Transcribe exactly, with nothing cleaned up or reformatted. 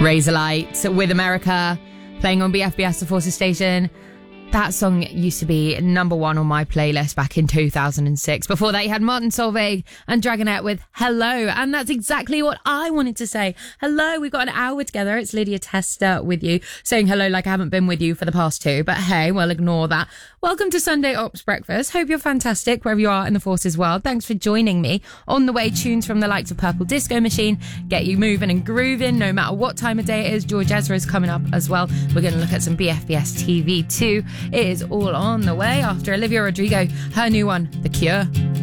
Razorlight with America, playing on B F B S, the Forces station. That song used to be number one on my playlist back in two thousand six. Before that, you had Martin Solveig and Dragonette with Hello. And that's exactly what I wanted to say. Hello, we've got an hour together. It's Lydia Tester with you, saying hello like I haven't been with you for the past two. But hey, well, ignore that. Welcome to Sunday Ops Breakfast. Hope you're fantastic wherever you are in the Forces world. Thanks for joining me. On the way, tunes from the likes of Purple Disco Machine. Get you moving and grooving no matter what time of day it is. George Ezra is coming up as well. We're going to look at some B F B S T V too. It is all on the way after Olivia Rodrigo, her new one, The Cure.